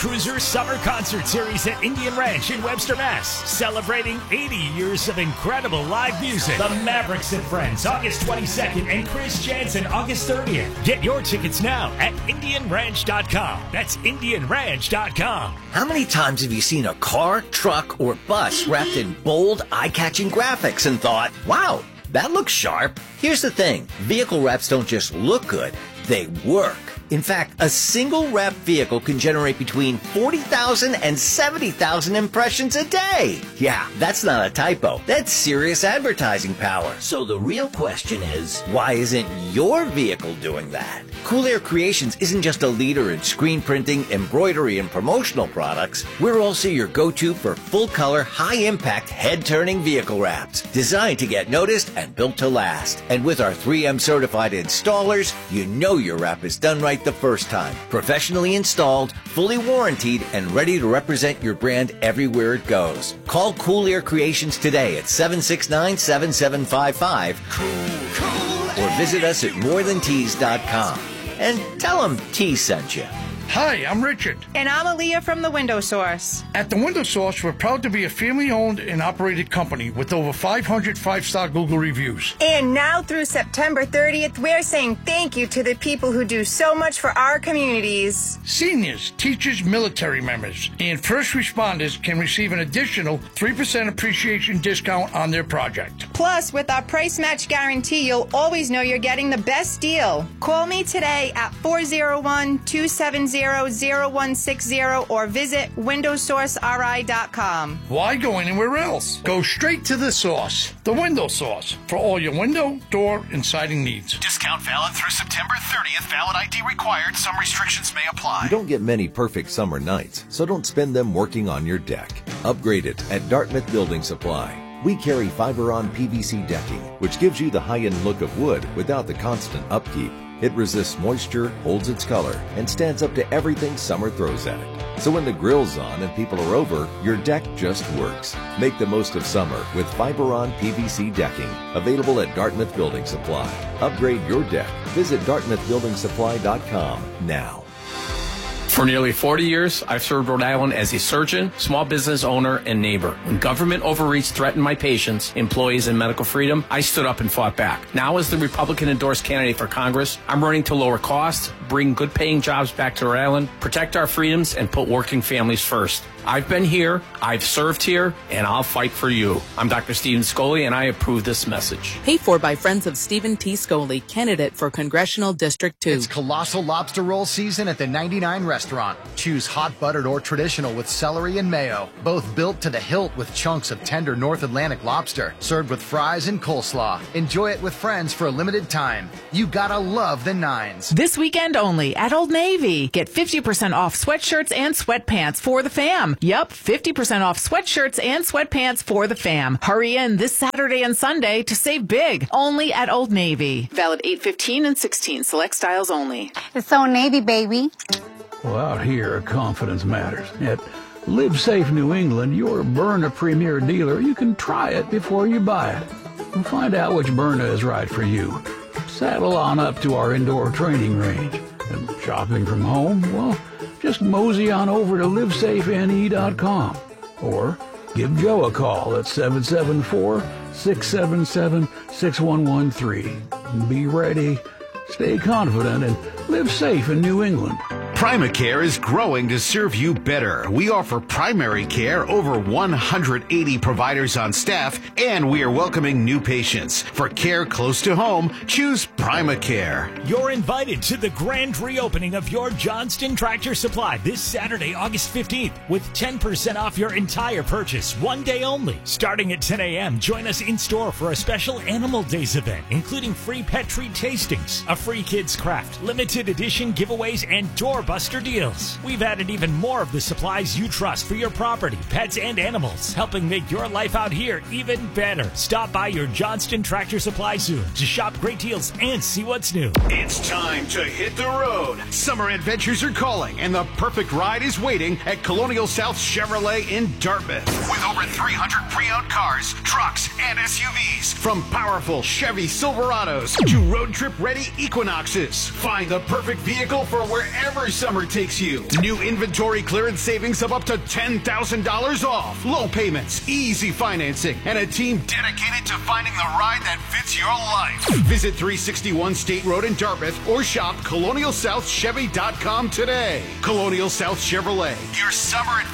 Cruiser Summer Concert Series at Indian Ranch in Webster, Mass. Celebrating 80 years of incredible live music. The Mavericks and Friends, August 22nd, and Chris Jansen, August 30th. Get your tickets now at IndianRanch.com. That's IndianRanch.com. How many times have you seen a car, truck, or bus wrapped in bold, eye-catching graphics and thought, wow, that looks sharp? Here's the thing. Vehicle wraps don't just look good, they work. In fact, a single wrapped vehicle can generate between 40,000 and 70,000 impressions a day. Yeah, that's not a typo. That's serious advertising power. So the real question is, why isn't your vehicle doing that? Cool Air Creations isn't just a leader in screen printing, embroidery, and promotional products. We're also your go-to for full-color, high-impact, head-turning vehicle wraps, designed to get noticed and built to last. And with our 3M certified installers, you know your wrap is done right the first time. Professionally installed, fully warranted, and ready to represent your brand everywhere it goes. Call Cool Air Creations today at 769-7755 or visit us at morethantees.com and tell them T sent you. Hi, I'm Richard. And I'm Aaliyah from The Window Source. At The Window Source, we're proud to be a family-owned and operated company with over 500 five-star Google reviews. And now through September 30th, we're saying thank you to the people who do so much for our communities. Seniors, teachers, military members, and first responders can receive an additional 3% appreciation discount on their project. Plus, with our price match guarantee, you'll always know you're getting the best deal. Call me today at 401-270-0160 or visit windowsourceri.com. Why go anywhere else? Go straight to the source, The Window Source, for all your window, door, and siding needs. Discount valid through September 30th. Valid ID required. Some restrictions may apply. You don't get many perfect summer nights, so don't spend them working on your deck. Upgrade it at Dartmouth Building Supply. We carry Fiberon PVC decking, which gives you the high-end look of wood without the constant upkeep. It resists moisture, holds its color, and stands up to everything summer throws at it. So when the grill's on and people are over, your deck just works. Make the most of summer with Fiberon PVC decking. Available at Dartmouth Building Supply. Upgrade your deck. Visit DartmouthBuildingSupply.com now. For nearly 40 years, I've served Rhode Island as a surgeon, small business owner, and neighbor. When government overreach threatened my patients, employees, and medical freedom, I stood up and fought back. Now, as the Republican-endorsed candidate for Congress, I'm running to lower costs, bring good-paying jobs back to Rhode Island, protect our freedoms, and put working families first. I've been here, I've served here, and I'll fight for you. I'm Dr. Stephen Scoley, and I approve this message. Paid for by friends of Stephen T. Scoley, candidate for Congressional District 2. It's colossal lobster roll season at the 99 restaurant. Choose hot buttered or traditional with celery and mayo. Both built to the hilt with chunks of tender North Atlantic lobster. Served with fries and coleslaw. Enjoy it with friends for a limited time. You gotta love the Nines. This weekend only at Old Navy. Get 50% off sweatshirts and sweatpants for the fam. Yup, 50% off sweatshirts and sweatpants for the fam. Hurry in this Saturday and Sunday to save big. Only at Old Navy. Valid 8/15 and 16. Select styles only. It's Old Navy, baby. Well, out here, confidence matters. At Live Safe New England, your Byrna Premier dealer, you can try it before you buy it. And find out which Byrna is right for you. Saddle on up to our indoor training range. And shopping from home, well, just mosey on over to livesafene.com or give Joe a call at 774-677-6113. Be ready, stay confident, and live safe in New England. Primacare is growing to serve you better. We offer primary care, over 180 providers on staff, and we are welcoming new patients. For care close to home, choose Primacare. You're invited to the grand reopening of your Johnston Tractor Supply this Saturday, August 15th, with 10% off your entire purchase, one day only. Starting at 10 a.m., join us in store for a special Animal Days event, including free pet treat tastings, a free kids craft, limited edition giveaways, and doorbuster deals. We've added even more of the supplies you trust for your property, pets, and animals, helping make your life out here even better. Stop by your Johnston Tractor Supply soon to shop great deals and see what's new. It's time to hit the road. Summer adventures are calling, and the perfect ride is waiting at Colonial South Chevrolet in Dartmouth. With over 300 pre-owned cars, trucks, and SUVs, from powerful Chevy Silverados to road trip-ready Equinoxes. Find the perfect vehicle for wherever summer takes you. New inventory clearance savings of up to $10,000 off. Low payments, easy financing, and a team dedicated to finding the ride that fits your life. Visit 361 State Road in Dartmouth or shop ColonialSouthChevy.com today. Colonial South Chevrolet, your summer adventure